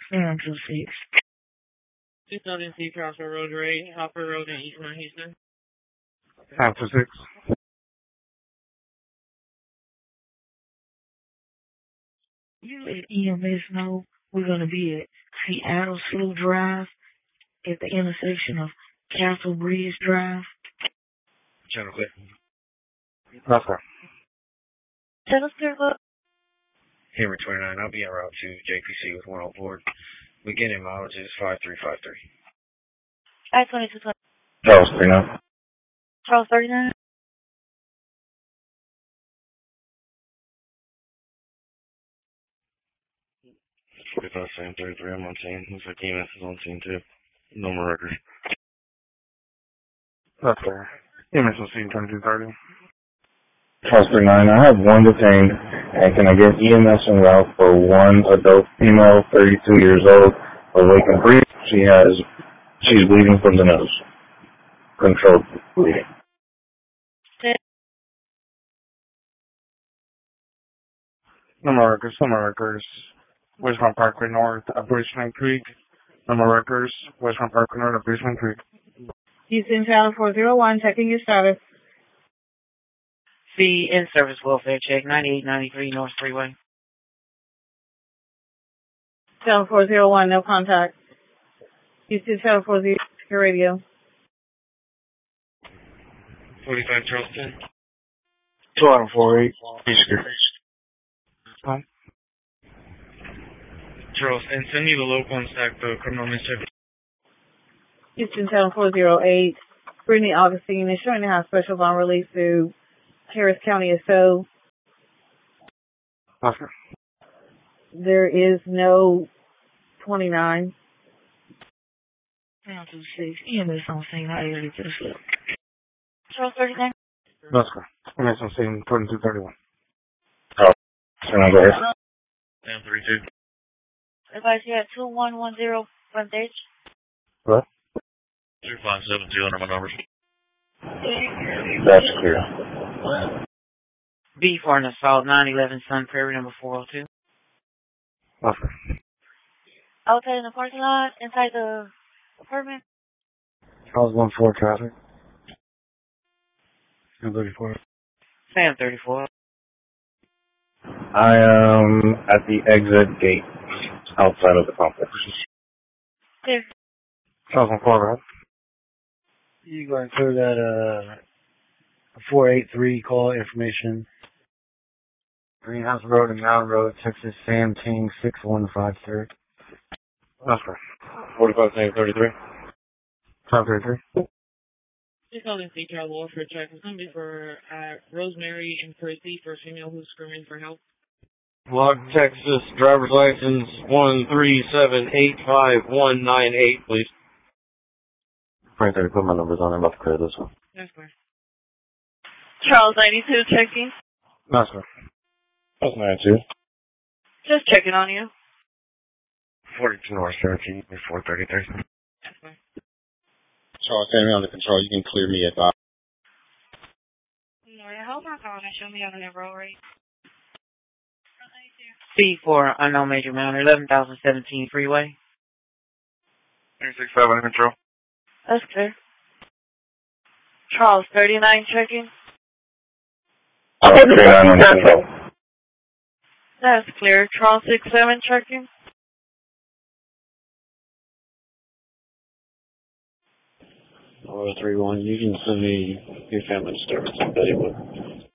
Down to 6. 270 C Crossroad Road, Ray, Hopper Road in East Mount Houston. Down to 6. You let EMS know we're going to be at Seattle Slough Drive at the intersection of Castle Bridge Drive. Channel clear. That's right. Channel clear, look. Henry 29, I'll be en route to JPC with 104. Beginning mileage is 5353. I-2220. Charles 39. Charles 39. Same 33, I'm on scene. Looks like EMS is on scene too. No more records. That's fair. EMS on scene 2230. Charles 39, I have one detained, and can I get EMS en route for one adult female, 32 years old, awake and breathing? She's bleeding from the nose. Controlled bleeding. No more records. Westmont Parkway North, Bridgman Creek. No more records. Westmont Parkway North, Bridgman Creek. Houston Channel 401, checking your status. C in-service welfare check, 9893 North Freeway. Channel 401, no contact. Houston Channel 40, your radio. 45 Charleston. 248. Huh? Charleston, send me the local and stack the criminal mischief. Houston Channel 408, Brittany Augustine is showing to have special bond release through Harris County SO. Oscar. There is no 29. Down to 6. EMS on scene. I already just looked. Charles 39. Oscar. EMS on scene 2231. Oh. Can I go ahead? Down 32. Advice you at 2110 frontage. What? 2572 under my numbers. That's clear. B for an assault, 911 Sun Prairie, number 402. Oscar. Outside in the parking lot, inside the apartment. Charles 14 traffic. Sam 34. Sam 34. I am at the exit gate outside of the complex. Clear. Charles 14, right? You going through that 483 call information. Greenhouse Road and Mountain Road, Texas, Sam King 6153. That's right. 45 Sam 33. Sam 33. Just calling C Child Welfare check. It's going to be for Rosemary and Percy for a female who's screaming for help. Log Texas driver's license 137859198, please. Frank, I put my numbers on. I'm about to clear this one. That's fine. Charles 92 checking. That's right. That's 92. Just checking on you. 42 North Cherokee, 433. That's fine. Charles, send me under control. You can clear me at 5. Lord, hold my phone and show me on the road rate. C for unknown major matter, 11,017 freeway. 367 under control. That's clear. Charles 39 checking. 39 under control. That's clear. Charles 67 checking. 031, you can send me your family disturbance in Bettywood.